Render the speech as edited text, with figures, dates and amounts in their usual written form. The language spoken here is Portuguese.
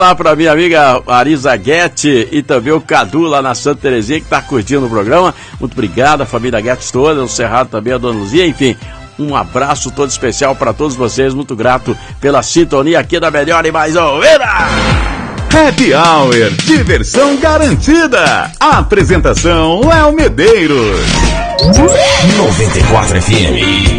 Lá pra minha amiga Marisa Guetti e também o Cadu lá na Santa Terezinha que tá curtindo o programa. Muito obrigado, a família Guetti toda, o Cerrado também, a Dona Luzia, enfim. Um abraço todo especial para todos vocês, muito grato pela sintonia aqui da Melhor e Mais Ouvida. Happy Hour, diversão garantida. A apresentação Léo Medeiros. 94 FM.